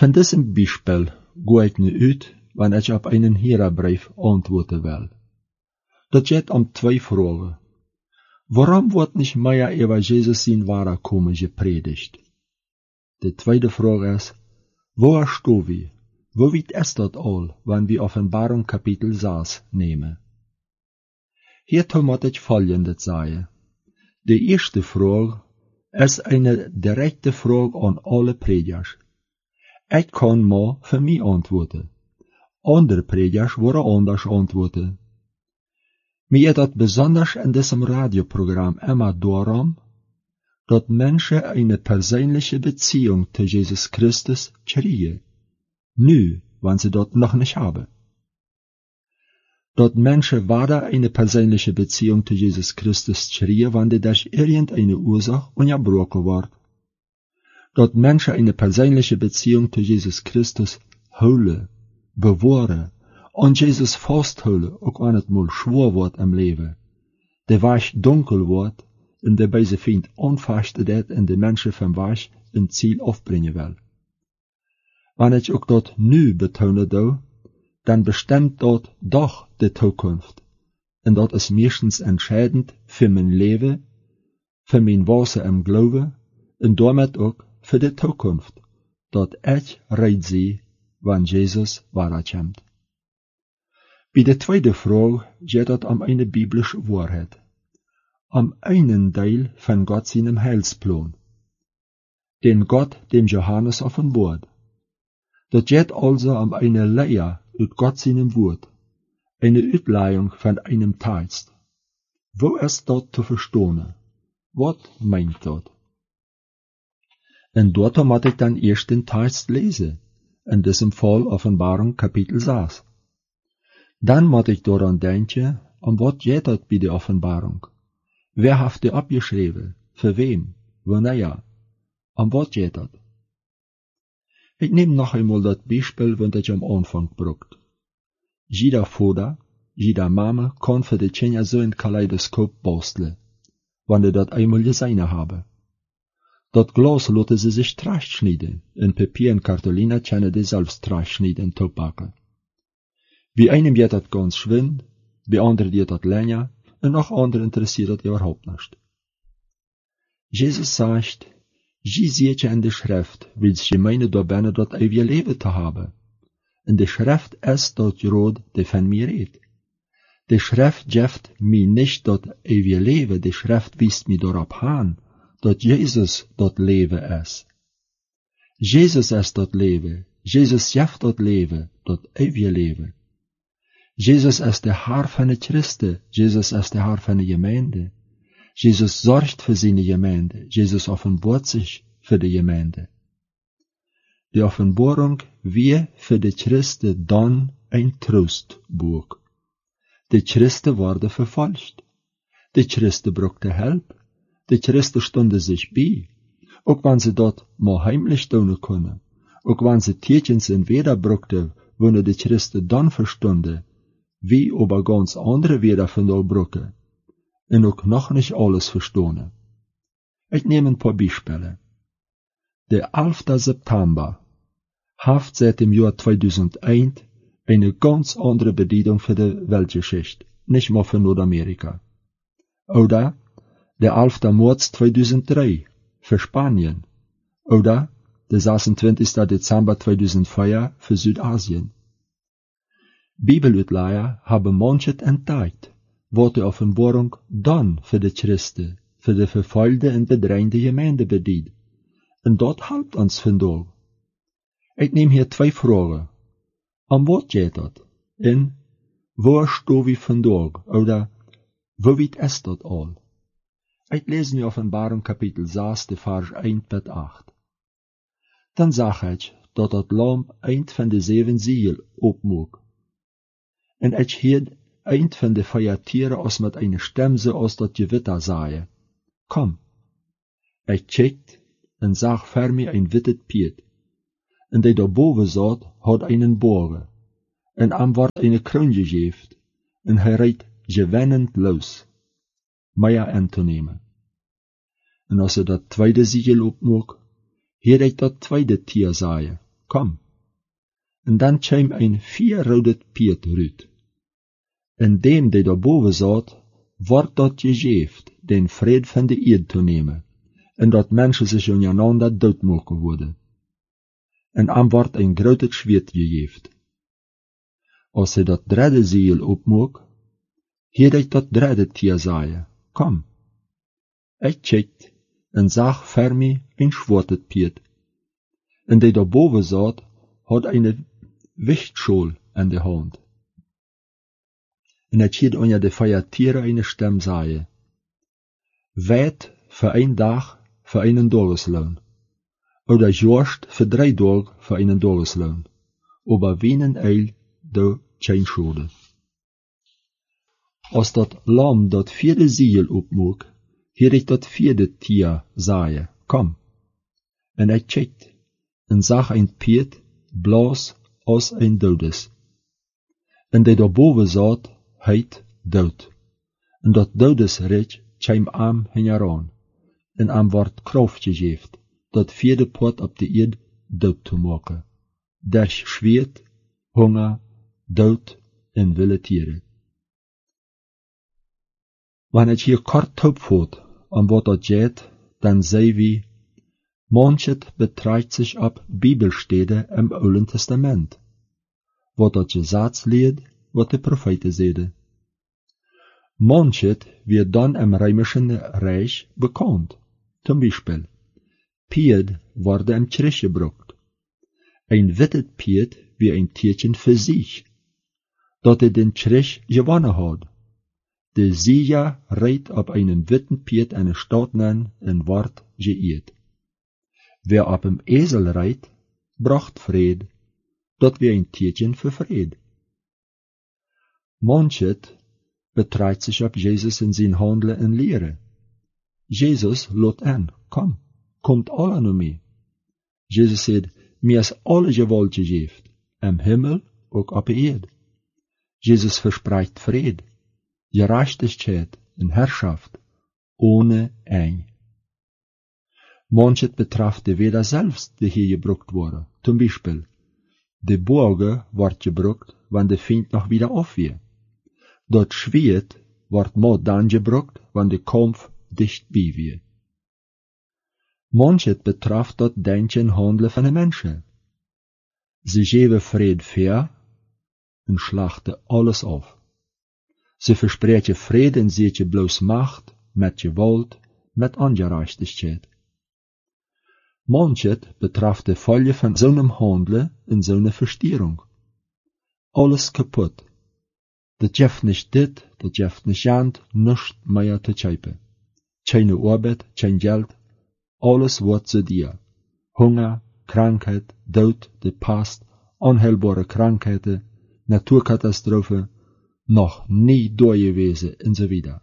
Von diesem Beispiel gehe ich nu uit, wanneer ich auf einen Hiererbrief antworten will. Dat geht um 2 Fragen. Warum wordt nicht mehr über Jesus sein Wiederkommen gepredigt? De tweede Frage ist, woher stehen wir? Wo weit ist das all, wenn wir Offenbarung Kapitel 6 nehmen? Hiertoe moet ich Folgendes sagen. Die erste Frage ist eine direkte Frage an alle Predigers. Ich kann maar für mich antworten. Andere Predigers worden anders antworten. Mir geht das besonders in diesem Radioprogramm immer darum, dass Menschen eine persönliche Beziehung zu Jesus Christus kriegen. Nu, wenn sie das noch nicht haben. Dass Menschen weiter eine persönliche Beziehung zu Jesus Christus kriegen, wenn die durch irgendeine Ursache unterbrochen wird. Dass Menschen eine persönliche Beziehung zu Jesus Christus holen, bewahren, an Jesus vasthouden, ook wanneer het mal schwer wordt im Leben. De weg donker wordt, en de bij ze vindt onvast dat en de mensen van weg een ziel afbrengen wil. Wanneer ik ook dat nu betonen doe, dan bestemt dat doch de toekomst. En dat is meestens entscheidend voor mijn leven, voor mijn wase im Glauben, en daarmee ook voor de toekomst, dat ik reed zie, wanneer Jezus wederkomt. Bij de tweede vraag gaat het om een biblische waarheid. Om einen deel van God zijn heilsplan. Den God dem Johannes offenbart. Dat gaat also om eine Leer uit God zijn woord. Eine uitleiding van einem Text. Wo ist dat te verstaan? Wat meint dat? En dort moet ik dan eerst den Text lezen. In diesem Fall Offenbarung Kapitel 6. Dan moet ik daran denken, wat geht dat bij de Offenbarung? Wer heeft die abgeschreven? Für wem? Wanneer? Wat geht dat? Ik neem nog eenmaal dat Beispiel, wat ik am Anfang brukt. Jeder Vater, jeder Mama kan für die Kinder so ein Kaleidoskop basteln, wanneer dat eenmaal gezien hebben. Dat Glas laten ze zich zurechtschneiden, in Papier en Kartoline kunnen die selbst zurechtschneiden en toepakken. Bij einem geht dat ganz schwind, bij anderen geht dat länger, en nog anderen interessiert dat überhaupt nicht. Jesus sagt, je ziet je in de Schrift, wils je meine da binnen dat eeuwige leven te hebben. En de Schrift ist dat Rot, die van mir redt. De Schrift geeft mij nicht dat eeuwige leven, de Schrift wijst mij daarop aan, dat Jezus dat leven is. Jezus is dat leven, Jezus geeft dat leven, dat eeuwige leven. Jezus is de Herr van het Christen, Jezus is de Herr van de gemeente. Jezus zorgt voor zijn gemeente, Jezus offenbart zich voor de gemeente. De Offenbarung wie voor de Christen dan een troostboek. De Christen worden vervolgd. De Christen brauchten Hilfe. De Christen stonden zich bij. Ook wanneer ze dat maar heimlich doen kunnen. Ook wanneer ze tietjens en weder brauchten, wanneer de Christen dan verstonden, wie aber ganz andere wieder vandaan brokken. En ook nog niet alles verstonden. Ik neem een paar Beispiele. De 11. September heeft seit dem Jahr 2001 eine ganz andere Bedeutung für die Weltgeschichte, nicht mehr für Nordamerika. Oder der 11. März 2003 für Spanien. Oder der 26. Dezember 2004 für Südasien. Bibeluitleier hebben manchet entdeckt, wat de Offenbarung dan für de Christen, für de verfolgde en bedreigde gemeinde bedient. En dat helpt ons vandaag. Ik neem hier 2 vragen. Wat geht dat? En waar staan we vandaag? Oder wo weit ist dat al? Ik lees nu Offenbarung Kapitel 6, de vers 1 tot 8. Dan zag ik dat het lam eind van de 7 ziegel opmoek. En ik hield eind van de feiertieren als met een stem zo als dat gewitter zei. Kom. Ik kijkt en zag voor mij een wittet piet. En die daarboven zat, had einen bogen. En hem werd een kroon gegeven. En hij reed gewennend los. Meer aan te nemen. En als hij dat tweede ziegel opmoek, hield ik dat tweede tier zei. kom. En dan kwam een 4-rode Piet uit. En dem die daarboven zat, wordt dat gegeven, den vrede van de eed te nemen, en dat mensen zich ondereinander dood mogen worden. En aan wordt een grote zweet gegeven. Als hij dat derde ziel opmoog, hier ik dat derde tier zei, kom. Ik keek en zag voor mij een zwarte Piet. En die daarboven zat, had een wichtschool aan de hand. En het hield onder de 4 tieren een stem zei, wijd voor 1 dag voor 1 dagesloon, oder jorst voor 3 dagen voor 1 dagesloon, aber wenen eil door geen schade. Als dat lam dat 4e ziel opmoog, hier ik dat 4e tier zei, kom. En hij keek en zag een Piet blaas als een dodes. En die daarboven zat, heet dood. En dat dodesrijk kwam aan hen en aan wordt kracht gegeven, dat 4e poort op de eerd dood te maken. Der zweet, honger, dood en wilde tieren. Wanneer het hier kort opvoert aan wat dat gaat, dan zei wie, manchet betrekt zich op Bibelsteden im Oude Testament, wat dat Gesetz leert, wat de profeten zeiden. Manchet wird dan im Römischen Reich bekannt, zum Beispiel, Piet worden im Kirch gebracht. Ein wittet Piet wie ein Tierchen für sich, dat den Kirch gewonnen hat. De Sieger rijdt op einen witten Piet en staat nen en wordt geëerd. Wer op een ezel rijdt, bracht vrede, dat weer een tiertjen voor vrede. Manchet betrekt zich op Jezus in zijn handelen en leren. Jezus loopt aan, kom, komt alle naar mij. Jezus zegt, mij is alle geweld gegeven, im Himmel ook op de eerd. Jezus verspreekt vrede, Gerechtigkeit en Herrschaft, ohne Eng. Manchet betrifft de Weder selbst, die hier gebruikt worden. Zum Beispiel, de Burger wordt gebruikt, wanneer de Feind nog wieder afweert. Dat Schwert wordt maar dan gebruikt, wanneer de Kampf dichtbij weer. Manchet betrifft dat denken en handelen van de mensen. Ze geven vrede ver en slachten alles af. Ze versprechen vrede en zetten bloos macht, met geweld, met ongerechtigheid. Manchet betreft de folje van zo'n handelen en zo'n verstierung. Alles kapot. Dat geeft niet dit, dat geeft niet jant, niets meer te kopen. Geen arbeid, geen geld, alles wordt ze dier. Hunger, krankheid, dood, de pest, onheilbare krankheden, natuurcatastrofen, nog niet doorgewezen enzovoort.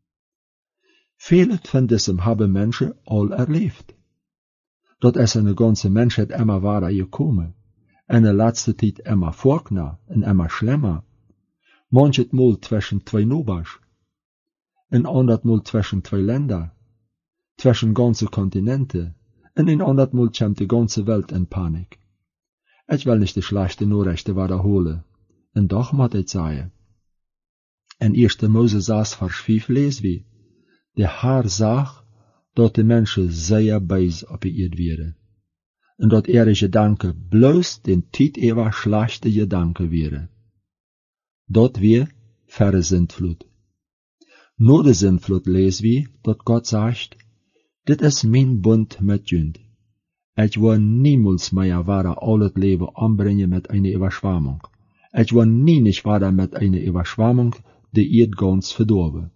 Vele van deze hebben mensen al erleefd. Dat is in de ganze Menschheit immer weiter gekommen, en de laatste tijd immer vorkner en immer schlimmer. Manchet mal zwischen 2 Nobers, en ander mal zwischen 2 Länder, zwischen ganze Kontinenten, en een ander mal komt de ganze Welt in Panik. Ik wil niet de slechte Nachrichten wiederholen, en doch moet ik zeggen. In 1 Mose 6 vers 5 lezen we, de Heer zag dat de mensen zeer bijz op de eerd werden, en dat ihre gedanken bloos den tijd eeuwig slechte gedanken waren. Dat weer verre zindvloed. Na de zindvloed lezen we dat God zegt, dit is mijn bund met jullie. Ik wil niemals meer verder al het leven aanbrengen met een overschwamming. Ik wil niet verder met een overschwamming de eerd gans verdorven.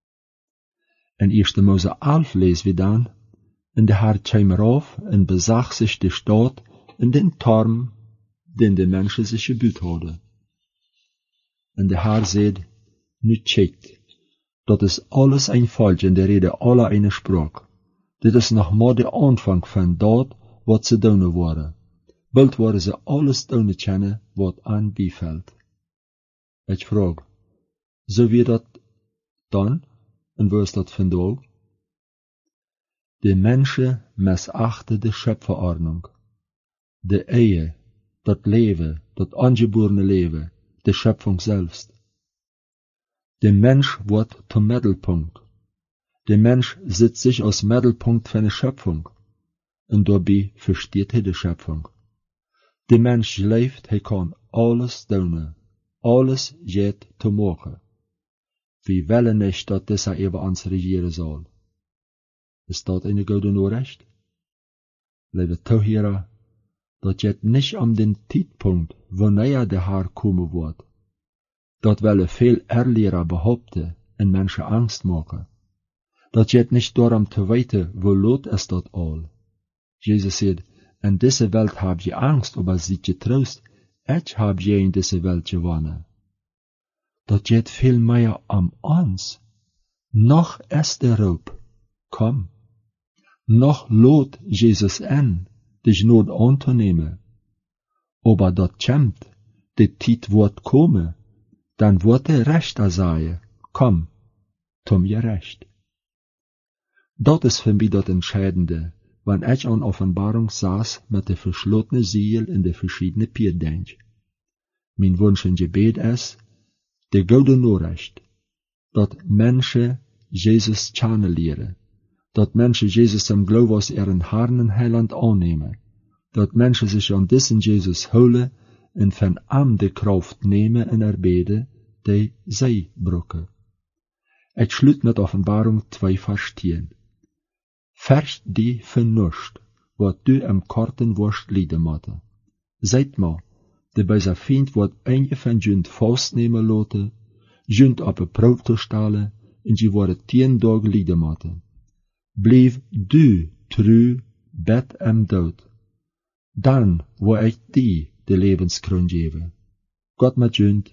In 1 Mose 11 lezen we dan, en de Heer kwam eraf en bezag zich de stad en den torm, den de mensen zich gebuut hadden. En de Heer zei, nu kijk, dat is alles een falsch en de reden aller een spraak. Dit is nog maar de aanvang van dat wat ze doen worden. Bald worden ze alles doen kennen wat aan bevalt. Ik vraag, zo wie dat dan? En waar is dat vandaag? De mensen misachten de Schöpferordnung. De Ehe, dat leven, dat aangeborene leven, de Schöpfung selbst. Der Mensch wordt zum Mittelpunkt. Der Mensch setzt sich als Mittelpunkt von der Schöpfung. Und dabei versteht er die Schöpfung. Der Mensch leeft, hij kan alles doen. Alles geht te maken. Wir wollen nicht, dass dieser über uns regieren soll. Ist das eine gute Nachricht? Liebe Zuhörer, das geht nicht um den Zeitpunkt, wanneer der Herr kommen wird. Dat willen veel Erlehrer behaupten en mensen Angst maken. Dat geht nicht darum zu weten, wo laat es dat al. Jesus sagt, in dieser Welt hab je Angst, aber seid getrost, ich hab je in dieser Welt gewonnen. Dat geht viel mehr um uns. Noch ist der Ruf, komm. Noch laat Jesus an, dich Not anzunehmen. Aber dat kommt, die Zeit wird kommen, dann wird er Rechter sagen, komm, tu mir recht. Dat is für mich das Entscheidende, wenn ich an Offenbarung saß mit der verschlossenen Ziel in de verschiedene Pier denk. Mein Wunsch en Gebet ist, de gute Nachricht, dat Menschen Jesus kennenlernen, dat Menschen Jesus im Glauben als ihren Herrn und Heiland annehmen, dat Menschen sich an diesen Jesus holen und von ihm de Kraft nehmen en erbeten, die zij brauchen. Ich sluit mit Offenbarung 2 Vers 10. Verst die Vernunft, wat du im Karten worst lieden moeten. Seid mal, de bij zijn vriend wordt een van junt vastnemen laten, junt op een proef te stellen, en je worden 10 dagen lieden moeten. Blijf du trouw bed en dood. Dan wil ik die de levenskroon geven. God met junt.